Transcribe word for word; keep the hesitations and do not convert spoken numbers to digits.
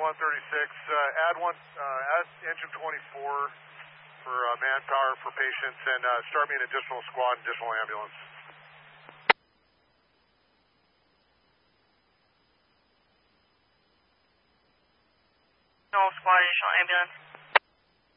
one thirty-six. Uh, add one, uh, add engine twenty-four for uh, manpower for patients, and uh, start me an additional squad, additional ambulance. No squad, additional ambulance.